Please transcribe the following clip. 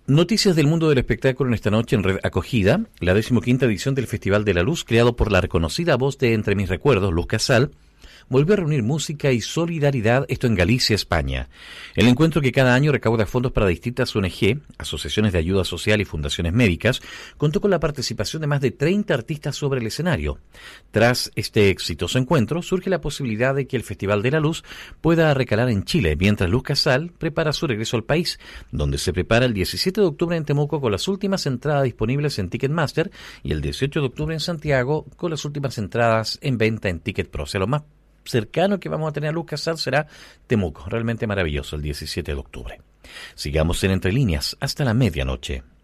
Noticias del mundo del espectáculo en esta noche en Red Acogida, la 15ª edición del Festival de la Luz, creado por la reconocida voz de Entre Mis Recuerdos, Luz Casal, volvió a reunir música y solidaridad, esto en Galicia, España. El encuentro, que cada año recauda fondos para distintas ONG, asociaciones de ayuda social y fundaciones médicas, contó con la participación de más de 30 artistas sobre el escenario. Tras este exitoso encuentro, surge la posibilidad de que el Festival de la Luz pueda recalar en Chile, mientras Luz Casal prepara su regreso al país, donde se prepara el 17 de octubre en Temuco con las últimas entradas disponibles en Ticketmaster y el 18 de octubre en Santiago con las últimas entradas en venta en Ticket Pro. O sea, lo más cercano que vamos a tener a Luz Casal será Temuco, realmente maravilloso, el 17 de octubre. Sigamos en Entre Líneas hasta la medianoche.